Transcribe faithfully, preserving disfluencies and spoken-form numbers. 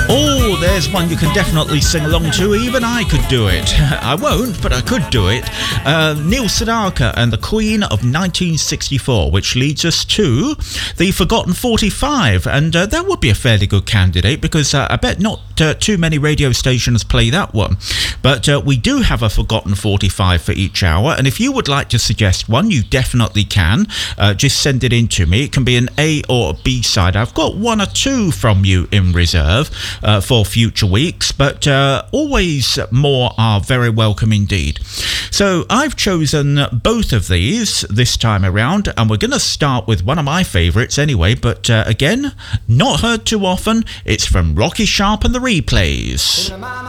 Oh, there's one you can definitely sing along to. Even I could do it. I won't, but I could do it. Uh, Neil Sedaka and the Queen of nineteen sixty-four, which leads us to the Forgotten forty-five. And uh, that would be a fairly good candidate because uh, I bet not uh, too many radio stations play that one. But uh, we do have a Forgotten forty-five for each hour. And if you would like to suggest one, you definitely can. Uh, just send it in to me. It can be an A or a B side. I've got one or two from you in reserve uh, for future weeks, but uh, always more are very welcome indeed. So I've chosen both of these this time around, and we're going to start with one of my favourites anyway, but uh, again, not heard too often. It's from Rocky Sharp and the Replays.